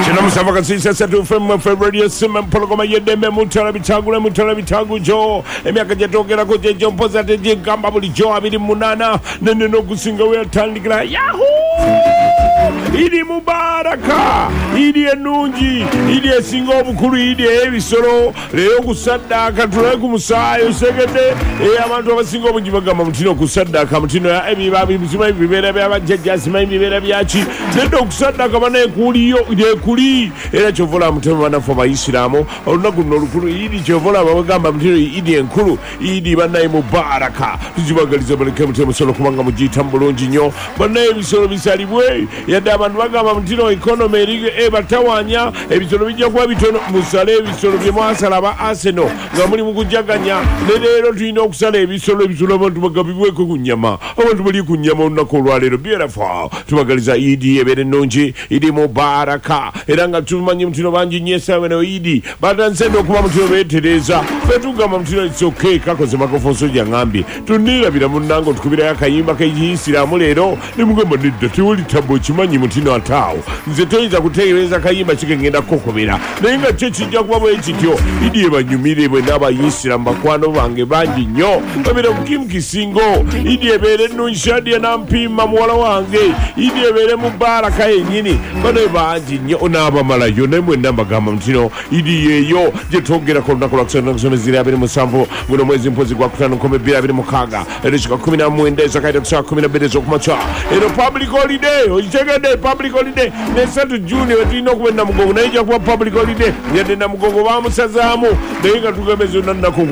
Chino musava kasisa setu from February Simon Pologoma Yedeme Mutala Bitagu Jo emyaka gyetogera ko jejo mpoza teje gamba buli jo abiri munana nene no kusinga we atandikira yahoo idi mubaraka idi enungi idi esinga obukulu idi ebisoro leero kusaddaka tule ku musayo segede abantu abasinga obungi bagamba mutino kusaddaka mutino ya ebibabi muzima bibera byabajjajja sima bibera byachi nendo kusaddaka bana kuliyo kuli era chovola mutema bana fo bayisiramu olunaku nolukulu idi chovola bagamba mutino idi enkulu idi bana mubaraka tujibagaliza baleke mutema solo kubanga mujita mbulungi nyo bana ebisoro bisalibwe yadde abantu bagamba mutino economy erige batawanya ebisoro bijja kuba bitono musale ebisoro bye mwasala ba Arsenal nga muli mukujaganya leero tulina okusala ebisoro abantu bagabibweko ku nnyama abantu bali ku nnyama olunaku olwaleero beautiful tubagaliza idi ebere nnungi idi mubaraka era nga tumanyi mutino bangi nyesa weno idi batansendo okuba mutino beetereza betugamba mutino it's okay kakoze makofonso jangambye tunirabira munnango tukubirayo akayimba k'ekiyisiraamu leero ne mugamba nedda tewali tabo kimanyi mutino ataawo nze toyinza kutegereza kayimba kikengenda kokobera naye nga kyo kijja kuba bwe kityo idi ebanyumire bwe n'abayisiraamu bakwano bange bangi nnyo babira Kim Kisingo idi ebeere nnungi Shadia Nampima muwala wange idi ebeere mubaraka yennyini bano bangi nnyo n'abamalayo naye mwenna mbagamba mutino idi yeeyo gye twogerako olunaku lwakusomezera 27 guno mwezi mpozi gwa 5/26 era kika 19 ezakaita kusaa 12 ez'okumakya ero public holiday okitegedde public holiday ne 3 June wetulina okuba Namugongo naye ejja kuba public holiday yadde Namugongo bamusazaamu naye nga tugemeza onnannaku